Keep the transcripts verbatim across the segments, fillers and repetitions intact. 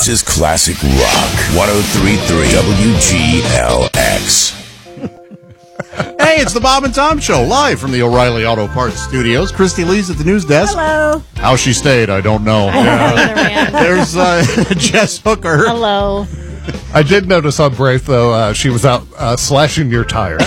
This is classic rock. one oh three point three W G L X. Hey, it's the Bob and Tom Show, live from the O'Reilly Auto Parts Studios. Christy Lee's at the news desk. Hello. How she stayed, I don't know. Yeah. There's uh, Jess Hooker. Hello. I did notice on break, though, uh, she was out uh, slashing your tires.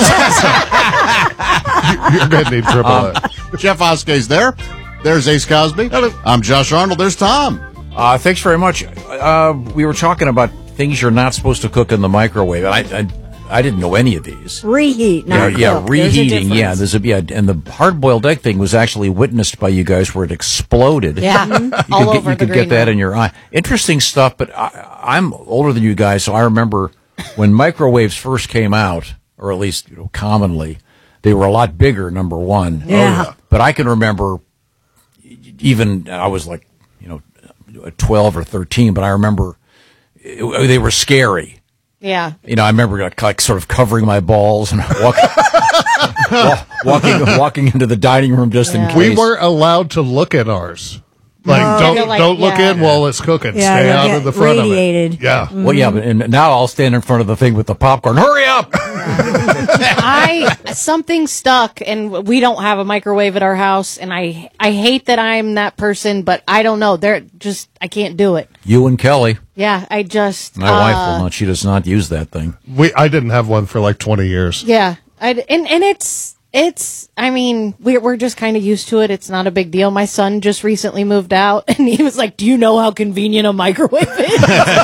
You're going to need triple Um, it. Jeff Oskey's there. There's Ace Cosby. Hello. I'm Josh Arnold. There's Tom. Uh, thanks very much. Uh, we were talking about things you're not supposed to cook in the microwave. I I, I didn't know any of these. Reheat, Yeah, not yeah, cook. There's a reheating. difference. Yeah, there's a yeah, and the hard-boiled egg thing was actually witnessed by you guys where it exploded. Yeah, You all could get, over you the could green get that room. in your eye. Interesting stuff, but I, I'm older than you guys, so I remember when microwaves first came out, or at least you know, commonly, they were a lot bigger. Number one, Yeah. But I can remember, even I was like, you know, twelve or thirteen, but I remember it, they were scary. Yeah. You know, I remember like, like sort of covering my balls and walking, wa- walking, walking into the dining room just in Yeah. case. We weren't allowed to look at ours. Like, No. don't You're like, don't look yeah. in while it's cooking. Yeah, Stay you'll out get of the front radiated. of it. Yeah. Well, yeah, but and now I'll stand in front of the thing with the popcorn. Hurry up! I something stuck, and we don't have a microwave at our house, and I I hate that I'm that person, but I don't know. They're just I can't do it. You and Kelly, Yeah, I just my uh, wife, will not. She does not use that thing. We I didn't have one for like twenty years. Yeah, I and and it's it's. I mean, we're we're just kind of used to it. It's not a big deal. My son just recently moved out, and he was like, "Do you know how convenient a microwave is?"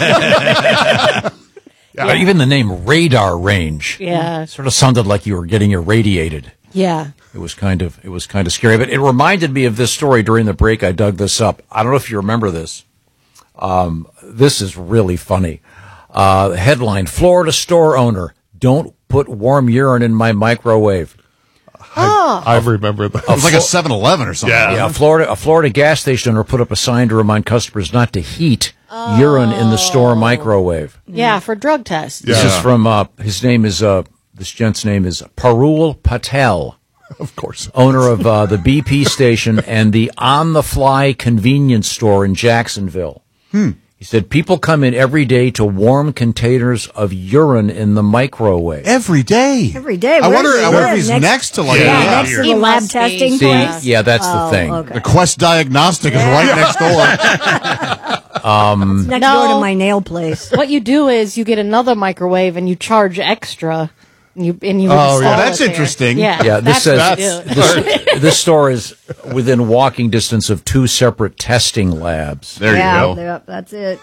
Uh, even the name radar range, Yeah, sort of sounded like you were getting irradiated. yeah. It was kind of it was kind of scary, but it reminded me of this story during the break. I dug this up. I don't know if you remember this. Um, this is really funny. Uh, headline: Florida store owner, don't put warm urine in my microwave. Oh, I remember that. It was like a seven eleven or something. Yeah. Yeah, a Florida, a Florida gas station owner put up a sign to remind customers not to heat urine in the store microwave. yeah, for drug tests. This Yeah. is from, uh, his name is, uh, this gent's name is Parul Patel, Of course. owner of uh, the B P station and the On the Fly convenience store in Jacksonville. Hmm. He said people come in every day to warm containers of urine in the microwave. Every day. Every day. I Where wonder, does he I wonder live? if he's Next- next, to like Yeah, Yeah, a- next to He the lab must be. testing See, place. yeah, that's Oh, the thing. okay. the Quest Diagnostic is right next door. It's next No. door to my nail place. What you do is you get another microwave and you charge extra. And you and you Oh, install yeah. it That's there. interesting. Yeah, Yeah, this that's what says you do. this, this store is within walking distance of two separate testing labs. There yeah, you go. Yep, that's it.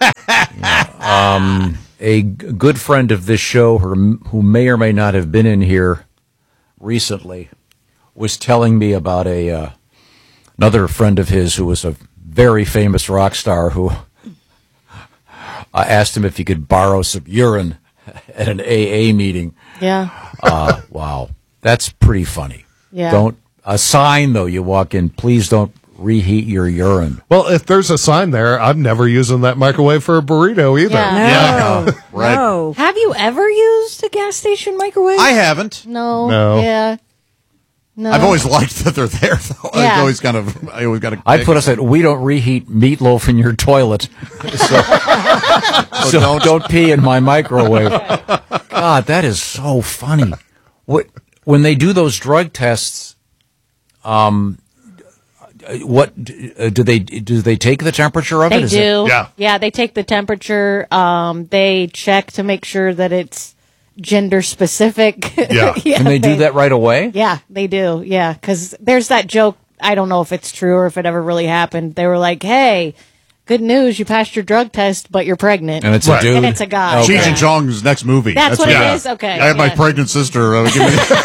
A g- good friend of this show, her, who may or may not have been in here recently, was telling me about a uh, another friend of his who was a very famous rock star who uh, asked him if he could borrow some urine at an A A meeting. Yeah, Uh, wow, that's pretty funny. Yeah. Don't a sign though. You walk in, please don't reheat your urine. Well, if there's a sign there, I'm never using that microwave for a burrito either. Yeah. No. right. No. have you ever used a gas station microwave? I haven't. no, No. yeah, no. I've always liked that they're there, though. I Yeah. always kind of, I always got to. I put us at we don't reheat meatloaf in your toilet, so, so don't don't pee in my microwave. God, that is so funny. What when they do those drug tests? Um, what uh, do they do? They take the temperature of it? They Is do. it- Yeah. yeah. They take the temperature. Um, they check to make sure that it's gender specific. Yeah. Can they do that right away? Yeah, they do. Yeah, because there's that joke. I don't know if it's true or if it ever really happened. They were like, "Hey, good news, you passed your drug test, but you're pregnant." And it's Right. a dude. And it's a guy. Okay. Cheech and Chong's next movie. That's what it is? Okay, I had my yeah. pregnant sister. Uh, give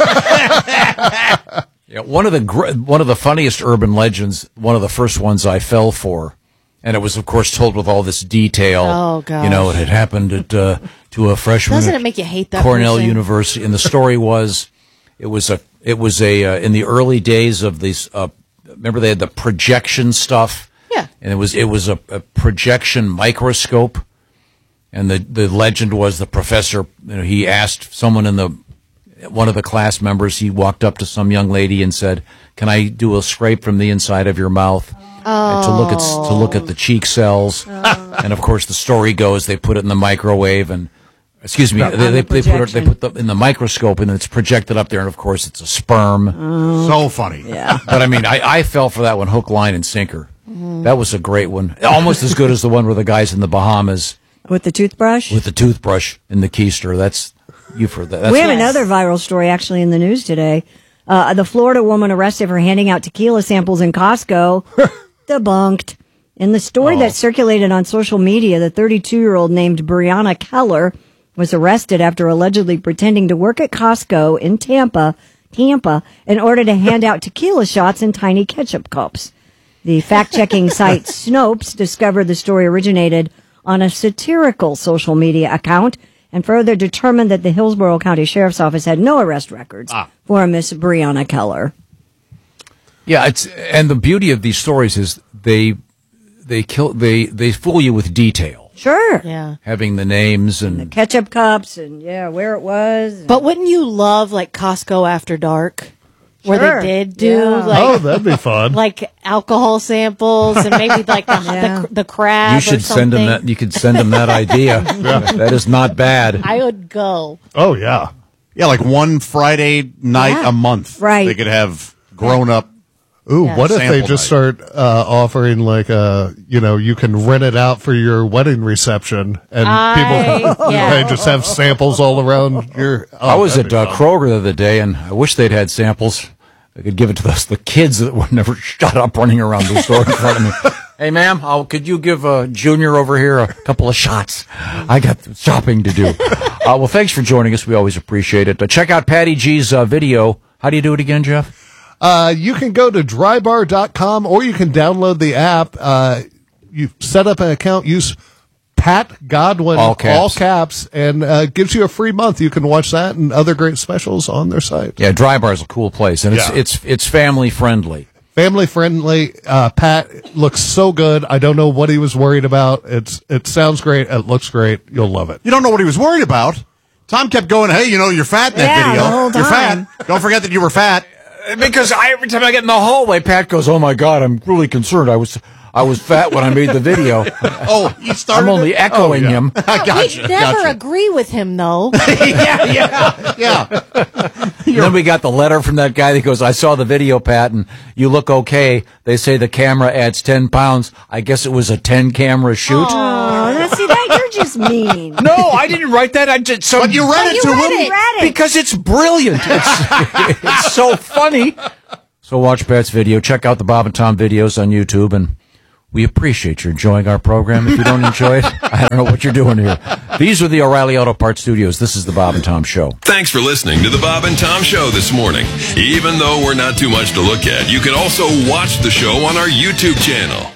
me Yeah, one of the gr- one of the funniest urban legends, one of the first ones I fell for, and it was of course told with all this detail. Oh, gosh. You know, it had happened at uh, to a freshman Doesn't at it make you hate that Cornell person? University, and the story was, it was a it was a uh, in the early days of these. Uh, remember they had the projection stuff. Yeah. And it was it was a, a projection microscope, and the the legend was the professor. You know, he asked someone in the one of the class members, he walked up to some young lady and said, "Can I do a scrape from the inside of your mouth?" And to look at to look at the cheek cells, and of course the story goes they put it in the microwave and excuse me they, they, they put it they put it in the microscope and it's projected up there and of course it's a sperm. So funny. Yeah. But I mean I, I fell for that one hook, line, and sinker. Mm. That was a great one, almost as good as the one where the guy's in the Bahamas With the toothbrush? with the toothbrush in the keister. That's you for that. That's We have another viral story actually in the news today. Uh, the Florida woman arrested for handing out tequila samples in Costco. Debunked. In the story Oh. that circulated on social media, the thirty-two-year-old named Brianna Keller was arrested after allegedly pretending to work at Costco in Tampa, Tampa, in order to hand out tequila shots in tiny ketchup cups. The fact-checking site Snopes discovered the story originated on a satirical social media account and further determined that the Hillsborough County Sheriff's Office had no arrest records Ah. for Miss Brianna Keller. Yeah, it's and the beauty of these stories is they they kill they they fool you with detail, Sure. Yeah. having the names and Ketchup cups and, yeah, where it was. But wouldn't you love like Costco After Dark, where Sure. they did do Yeah. like Oh, that'd be fun. like alcohol samples and maybe like the Yeah. the, the crab. you or should something. send them that. You could send them that idea. That is not bad. I would go. Oh, yeah. Yeah, like one Friday night Yeah. a month. Right. They could have grown up. Ooh, Yeah. what if they Sample just night. start uh, offering like a, you know, you can rent it out for your wedding reception, and I- people yeah. they just have samples all around your. Oh, I was that'd at be uh, fun. Kroger the other day, and I wish they'd had samples. I could give it to those the kids that would never shut up running around the store in front of me. Hey, ma'am, I'll, could you give uh, Junior over here a couple of shots? I got shopping to do. uh, well, thanks for joining us. We always appreciate it. Uh, check out Patty G's uh, video. How do you do it again, Jeff? Uh, you can go to dry bar dot com or you can download the app. Uh, you set up an account, use Pat Godwin, All caps. all caps, and uh, gives you a free month. You can watch that and other great specials on their site. Yeah, Dry Bar's a cool place, and it's Yeah. it's it's family friendly. Family friendly. Uh, Pat looks so good. I don't know what he was worried about. It's it sounds great. It looks great. You'll love it. You don't know what he was worried about. Tom kept going, hey, you know, you're fat in that Yeah, video. the whole You're time. fat. Don't forget that you were fat. Because I, every time I get in the hallway, Pat goes, "Oh my God, I'm really concerned. I was I was fat when I made the video." Oh, you started I'm only it? echoing Oh, yeah. him. I gotcha. We never gotcha. agree with him though. yeah, yeah, yeah. And then we got the letter from that guy that goes, "I saw the video, Pat, and you look okay. They say the camera adds ten pounds. I guess it was a ten camera shoot." Oh, now see that you're just mean. No, I didn't write that. I just so But you read But it you to read him. it. Read it. because it's brilliant. It's, it's so funny. So watch Pat's video. Check out the Bob and Tom videos on YouTube, and we appreciate you enjoying our program. If you don't enjoy it, I don't know what you're doing here. These are the O'Reilly Auto Parts Studios. This is the Bob and Tom Show. Thanks for listening to the Bob and Tom Show this morning. Even though we're not too much to look at, you can also watch the show on our YouTube channel.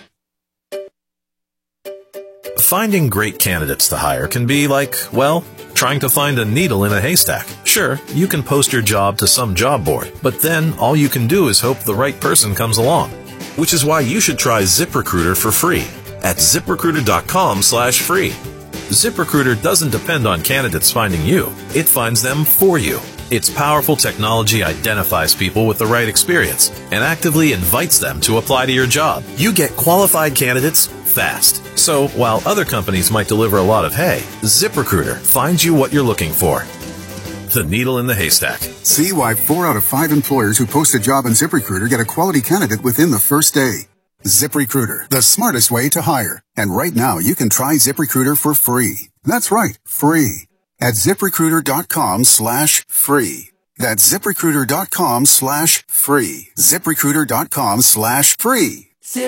Finding great candidates to hire can be like, well, trying to find a needle in a haystack. Sure, you can post your job to some job board, but then all you can do is hope the right person comes along. Which is why you should try ZipRecruiter for free at ZipRecruiter.com slash free. ZipRecruiter doesn't depend on candidates finding you. It finds them for you. Its powerful technology identifies people with the right experience and actively invites them to apply to your job. You get qualified candidates fast. So while other companies might deliver a lot of hay, ZipRecruiter finds you what you're looking for. The needle in the haystack. See why four out of five employers who post a job on ZipRecruiter get a quality candidate within the first day. ZipRecruiter, the smartest way to hire. And right now, you can try ZipRecruiter for free. That's right, free. At ZipRecruiter.com slash free. That's ZipRecruiter.com slash free. ZipRecruiter.com slash free.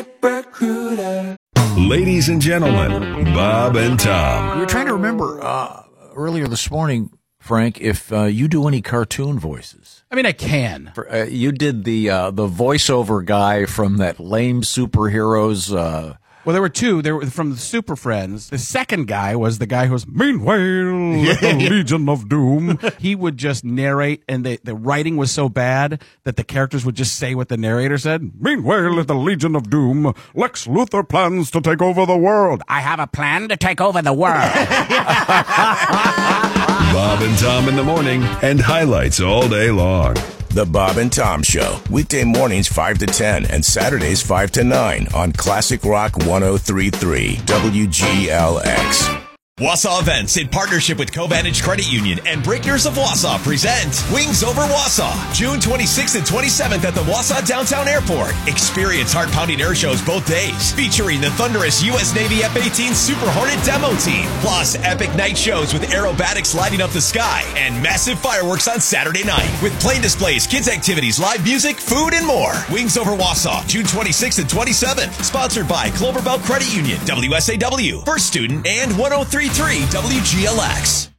Ladies and gentlemen, Bob and Tom. We were trying to remember uh, earlier this morning, Frank, if uh, you do any cartoon voices. I mean, I can. For, uh, you did the uh, the voiceover guy from that lame superheroes. Uh, Well, there were two. There were from the Super Friends. The second guy was the guy who was, meanwhile, the Legion of Doom. He would just narrate, and the, the writing was so bad that the characters would just say what the narrator said. Meanwhile, at the Legion of Doom, Lex Luthor plans to take over the world. I have a plan to take over the world. Bob and Tom in the morning and highlights all day long. The Bob and Tom Show, weekday mornings five to ten and Saturdays five to nine on Classic Rock one oh three point three W G L X. Wausau Events, in partnership with Covantage Credit Union and Breakers of Wausau, present Wings Over Wausau, June twenty-sixth and twenty-seventh at the Wausau Downtown Airport. Experience heart-pounding air shows both days, featuring the thunderous U S Navy F eighteen Super Hornet demo team, plus epic night shows with aerobatics lighting up the sky and massive fireworks on Saturday night, with plane displays, kids activities, live music, food, and more. Wings Over Wausau, June twenty-sixth and twenty-seventh, sponsored by Cloverbelt Credit Union, W S A W, First Student, and one oh three point three W G L X.